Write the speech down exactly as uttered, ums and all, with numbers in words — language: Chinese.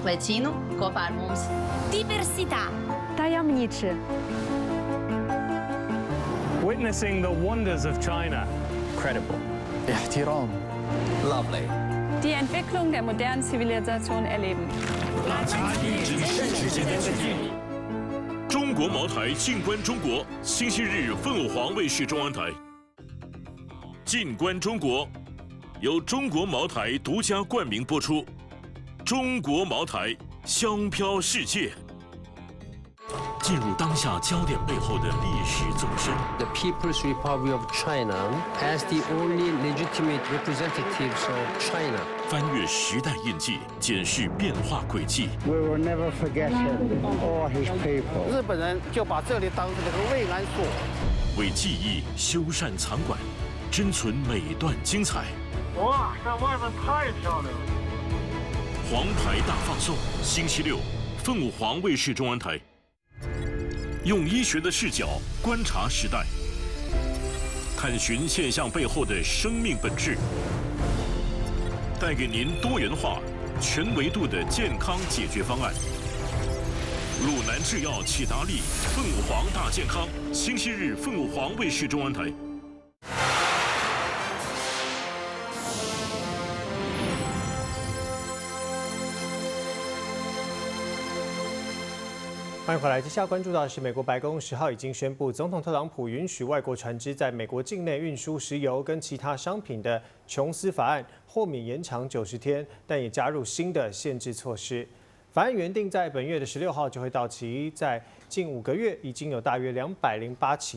veicinu kopā ar mums. Diversità. Tajemniczy. Witnessing the wonders of China. Credible. احترام. Lovely. Die Entwicklung der modernen Zivilisation erleben. 中国茅台静观中国，星期日凤凰卫视中央台。静观中国由中国茅台独家冠名播出。中国茅台，香飘世界。进入当下焦点背后的历史纵深。 The People's Republic of China as the only legitimate representatives of China. 翻越时代印记，检视变化轨迹。 We will never forget him or his people. 日本人就把这里当成了个慰安所。 为记忆修缮藏馆，珍存每段精彩。 哇，这外面太漂亮了！ 黄牌大放送，星期六，凤凰卫视中央台。用医学的视角观察时代，探寻现象背后的生命本质。 带给您多元化、全维度的健康解决方案。鲁南制药启达利凤凰大健康，星期日凤凰卫视中央台。 欢迎回来，接下来关注到的是美国白宫十号已经宣布，总统特朗普允许外国船只在美国境内运输石油跟其他商品的琼斯法案豁免延长九十天，但也加入新的限制措施。法案原定在本月的十六号就会到期，在近五个月已经有大约两百零八起